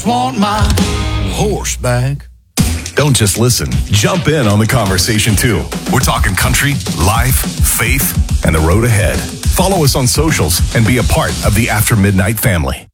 just want my horse back. Don't just listen. Jump in on the conversation too. We're talking country, life, faith, and the road ahead. Follow us on socials and be a part of the After Midnight family.